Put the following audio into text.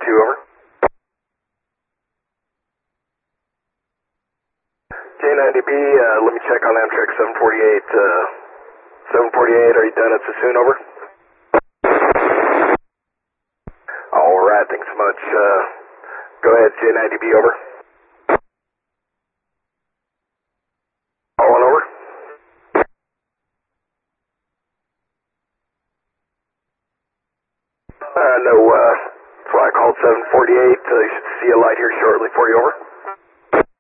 over. J90B, let me check on Amtrak 748. 748, are you done at Sassoon, over? Alright, thanks so much. Go ahead, J90B, over. All on over. No, flight call 748, you should see a light here shortly for you, over.